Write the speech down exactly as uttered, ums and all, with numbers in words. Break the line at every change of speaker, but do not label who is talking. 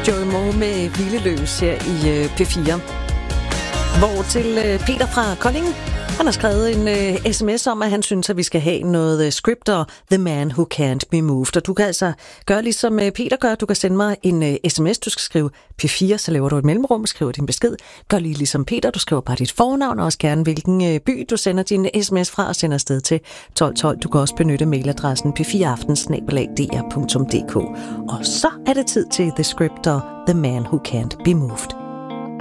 Joey Moe med Hvileløs her i P fire. Hvor til Peter fra Kolding. Han har skrevet en uh, sms om, at han synes, at vi skal have noget uh, script og The Man Who Can't Be Moved. Og du kan altså gøre ligesom uh, Peter gør. Du kan sende mig en uh, sms. Du skal skrive P fire, så laver du et mellemrum og skriver din besked. Gør lige ligesom Peter. Du skriver bare dit fornavn og også gerne hvilken uh, by du sender din sms fra og sender afsted til tolv tolv. Du kan også benytte mailadressen p fire aften bindestreg d r punktum d k. Og så er det tid til The Script og The Man Who Can't Be Moved.